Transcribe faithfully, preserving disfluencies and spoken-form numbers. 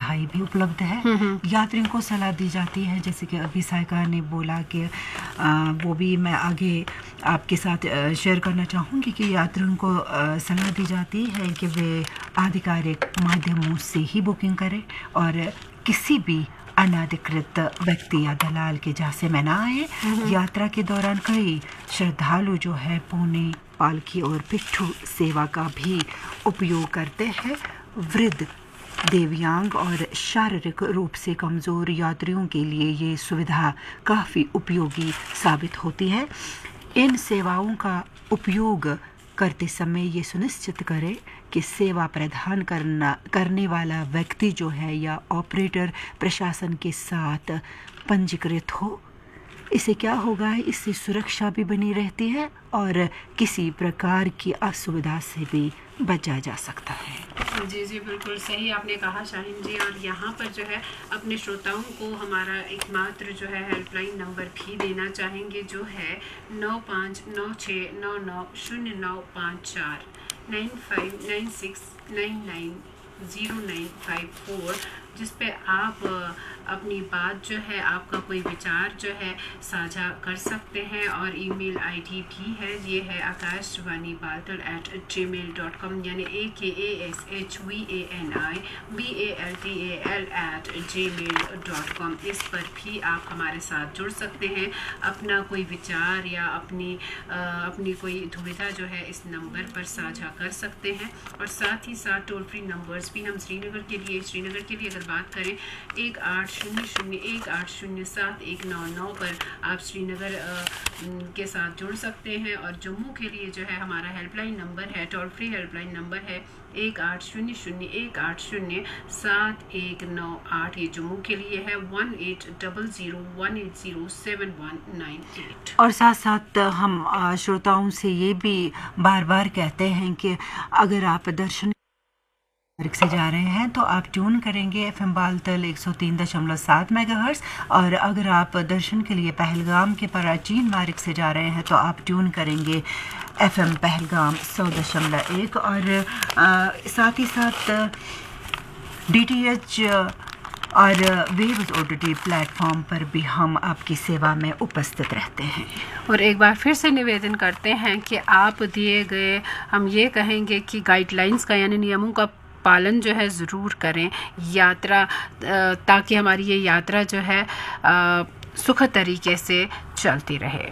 पढ़ाई भी उपलब्ध है। यात्रियों को सलाह दी जाती है, जैसे कि अभी साइका ने बोला कि आ, वो भी मैं आगे आपके साथ शेयर करना चाहूँगी कि यात्रियों को आ, सलाह दी जाती है कि वे आधिकारिक माध्यमों से ही बुकिंग करें और किसी भी अनाधिकृत व्यक्ति या दलाल के झांसे में ना आए। यात्रा के दौरान कई श्रद्धालु जो है पौने, पालकी और पिट्ठू सेवा का भी उपयोग करते हैं। वृद्ध, दिव्यांग और शारीरिक रूप से कमज़ोर यात्रियों के लिए ये सुविधा काफ़ी उपयोगी साबित होती है। इन सेवाओं का उपयोग करते समय ये सुनिश्चित करें कि सेवा प्रदान करना करने वाला व्यक्ति जो है या ऑपरेटर प्रशासन के साथ पंजीकृत हो। इससे क्या होगा, इससे सुरक्षा भी बनी रहती है और किसी प्रकार की असुविधा से भी बचा जा सकता है। जी जी बिल्कुल सही आपने कहा शाहीन जी। और यहाँ पर जो है अपने श्रोताओं को हमारा एकमात्र जो है हेल्पलाइन नंबर भी देना चाहेंगे, जो है नौ पाँच नौ छः नौ नौ शून्य नौ पाँच चार nine five nine six nine nine zero nine five four, जिस पे आप अपनी बात जो है, आपका कोई विचार जो है साझा कर सकते हैं। और ईमेल आईडी भी है, ये है आकाशवाणी बालतल एट जी मेल डॉट कॉम, यानी ए के A S H V A N I B A L T A L eight ji mail dot com. इस पर भी आप हमारे साथ जुड़ सकते हैं, अपना कोई विचार या अपनी आ, अपनी कोई दुविधा जो है इस नंबर पर साझा कर सकते हैं। और साथ ही साथ टोल फ्री नंबर्स भी हम श्रीनगर के लिए श्रीनगर के लिए अगर बात करें एक आठ शून्य शून्य एक आठ शून्य सात एक नौ नौ पर आप श्रीनगर के साथ जुड़ सकते हैं। और जम्मू के लिए जो है हमारा हेल्पलाइन नंबर है, टोल फ्री हेल्पलाइन नंबर है एक आठ शून्य शून्य एक आठ शून्य सात एक नौ आठ। ये जम्मू के लिए है one eight double zero one eight zero seven one nine eight. और साथ साथ हम श्रोताओं से ये भी बार बार कहते हैं कि अगर आप दर्शन से जा रहे हैं तो आप ट्यून करेंगे एफएम बालतल एक सौ तीन दशमलव सात मेगाहर्ट्ज़, और अगर आप दर्शन के लिए पहलगाम के प्राचीन मार्ग से जा रहे हैं तो आप ट्यून करेंगे एफएम पहलगाम सौ दशमलव एक। और आ, साथ ही साथ डीटीएच और वेव्स ओटीटी प्लेटफॉर्म पर भी हम आपकी सेवा में उपस्थित रहते हैं। और एक बार फिर से निवेदन करते हैं कि आप दिए गए, हम ये कहेंगे कि गाइडलाइंस का यानी नियमों का पालन जो है ज़रूर करें, यात्रा ताकि हमारी ये यात्रा जो है सुखद तरीके से चलती रहे।